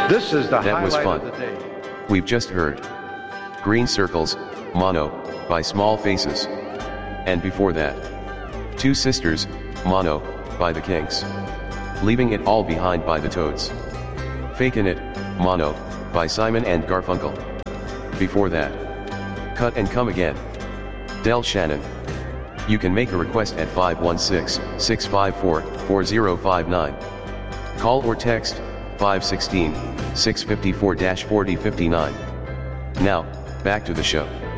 This is the That was highlight fun. of the day. We've just heard Green Circles, Mono, by Small Faces. And before that, Two Sisters, Mono, by the Kinks. Leaving It All Behind by the Toads. Fakin' It, Mono, by Simon and Garfunkel. Before that, Cut and Come Again, Del Shannon. You can make a request at 516-654-4059. Call or text 516-654-4059. Now, back to the show.